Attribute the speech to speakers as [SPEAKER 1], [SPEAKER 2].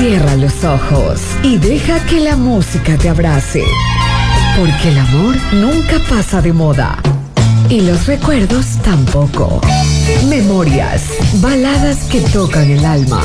[SPEAKER 1] Cierra los ojos y deja que la música te abrace. Porque el amor nunca pasa de moda. Y los recuerdos tampoco. Memorias, baladas que tocan el alma.